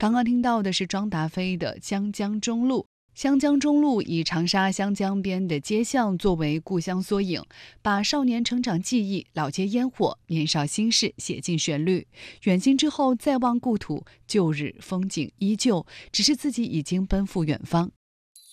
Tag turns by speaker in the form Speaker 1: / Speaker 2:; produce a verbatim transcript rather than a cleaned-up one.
Speaker 1: 刚刚听到的是庄达菲的《湘江中路》。湘江中路以长沙湘江边的街巷作为故乡缩影，把少年成长记忆、老街烟火、年少心事写进旋律。远行之后再望故土，旧日风景依旧，只是自己已经奔赴远方。